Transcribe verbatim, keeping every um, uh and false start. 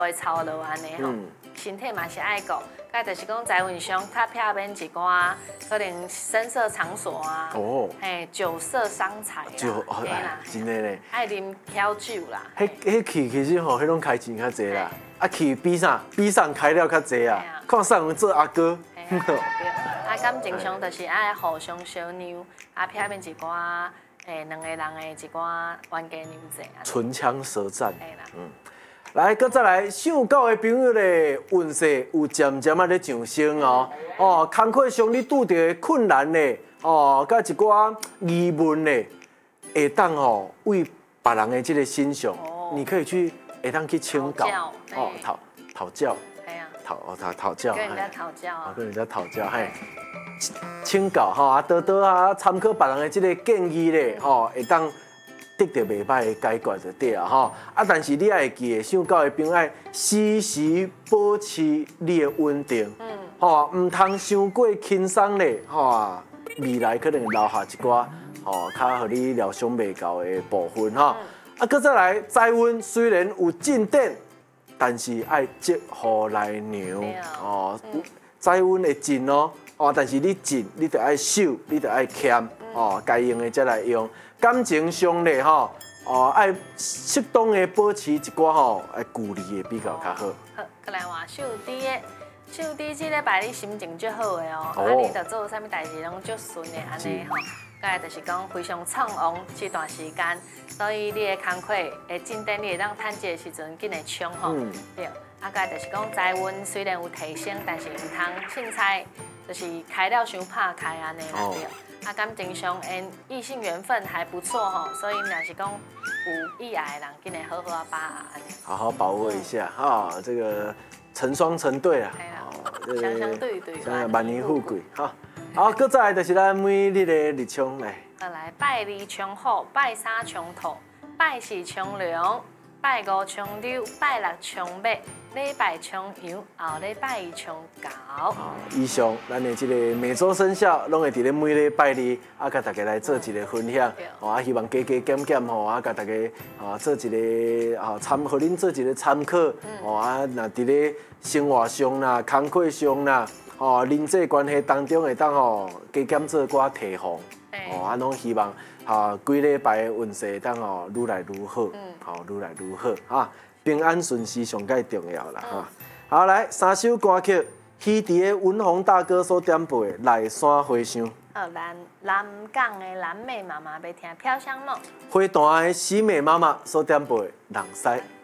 会操劳安尼吼，身体嘛是爱顾。甲就是讲财运上较偏免一寡可能声色场所啊，哦，嘿，酒色伤财啦， 酒哦，真的嘞， 爱啉调酒啦。 迄迄去其实吼，迄拢开钱较济啦，啊去比啥比上开了较济啊，看啥人做阿哥。 啊，感情上就是爱互相相让，啊，偏免一寡诶两个人的一寡冤家牛仔啊。 唇枪舌战。嗯。来，搁再来，姓狗的朋友咧，运势有渐渐啊咧上升哦。哦，工课上你拄到的困难咧，哦，甲一寡疑问咧，会当哦为别人的这个身上，你可以去会当去请教，哦，讨讨教， 系啊， 讨哦讨讨教， 跟人家讨教啊， 跟人家讨教，嘿，请教哈，啊，多多啊参考别人的这个建议咧，吼，会当。得到袂歹的解决就对啊吼，啊，但是你也会记得，想到的朋友爱时时保持你的稳定，嗯，吼，唔通伤过轻松咧，吼啊，未来可能留下一寡吼，较互你料想袂到的部分吼。啊，搁再来，财运虽然有进展，但是爱积福来牛哦，财运会进哦，哦，但是你进，你得爱守，你得爱谦哦，该用的才来用。感情上咧吼，哦，爱适当的保持一寡吼，爱距离的比较较好。 好，再来话手机的，手机这礼拜你心情最好的哦，啊，你着做啥物代志拢足顺的安尼吼。再来就是讲非常畅旺这段时间，所以你的工课会进展，你会当趁这时阵紧来冲吼。对，啊，再来就是讲财运虽然有提升，但是唔通凊彩就是开了伤拍开安尼啦对。啊，感情上，因异性缘分还不错吼，所以若是讲有意爱的人，紧来好好啊把握。 好好把握一下哈，这个成双成对啊， 双双对对， 万年富贵哈。好，搁再来就是咱每日的日常来。 再来拜二冲虎，拜三冲兔，拜四冲龙，拜五冲牛，拜六冲马，礼拜冲羊，后礼拜一冲狗。 以上咱的这个每周生肖，拢会伫咧每礼拜二啊，甲大家来做一个分享。哦，啊，希望加加减减吼，啊，甲大家啊做一个啊参，互恁做一个参考。哦啊，那伫咧生活上啦、工课上啦，哦，人际关系当中会当吼加减做寡提防。哦，啊，拢希望啊，几礼拜的运势当吼愈来愈好，好愈来愈好啊，平安顺遂上介重要啦哈。好，来三首歌曲，希迪的文宏大哥所点播的《来山回乡》。 哦，南南港的蓝妹妈妈要听《飘香梦》。 花坛的喜美妈妈所点播的《人西》。